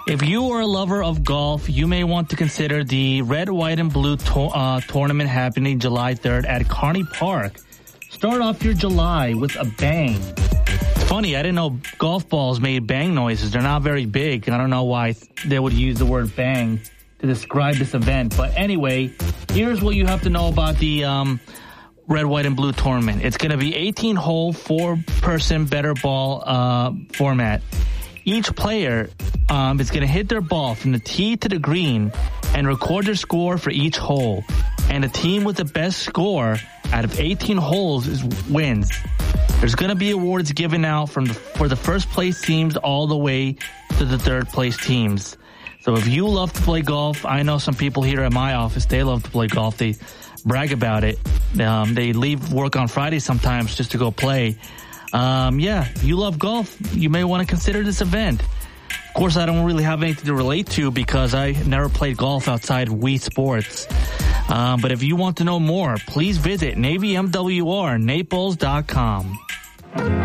If you are a lover of golf, you may want to consider the Red, White, and Blue tournament happening July 3rd at Kearney Park. Start off your July with a bang. It's funny, I didn't know golf balls made bang noises. They're not very big, and I don't know why they would use the word bang to describe this event. But anyway, here's what you have to know about the Red, White, and Blue tournament. It's going to be 18-hole, 4-person better ball format. Each player is going to hit their ball from the tee to the green and record their score for each hole. And the team with the best score out of 18 holes wins. There's going to be awards given out for the first place teams all the way to the third place teams. So if you love to play golf, I know some people here at my office, they love to play golf. They brag about it. They leave work on Friday sometimes just to go play. If you love golf, you may want to consider this event. Of course, I don't really have anything to relate to because I never played golf outside Wii Sports. But if you want to know more, please visit NavyMWR, Naples.com.